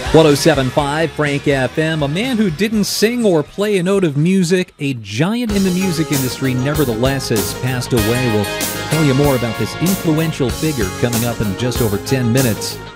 107.5 Frank FM. A man who didn't sing or play a note of music, a giant in the music industry, nevertheless has passed away. We'll tell you more about this influential figure coming up in just over 10 minutes.